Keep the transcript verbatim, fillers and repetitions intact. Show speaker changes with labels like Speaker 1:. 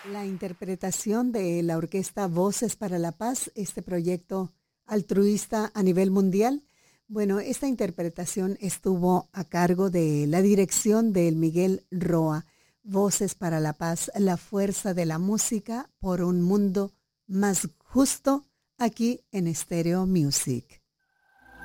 Speaker 1: La interpretación de la orquesta Voces para la Paz, este proyecto altruista a nivel mundial. Bueno, esta interpretación estuvo a cargo de la dirección de Miguel Roa. Voces para la Paz, la fuerza de la música por un mundo más justo, aquí en Stereo Music.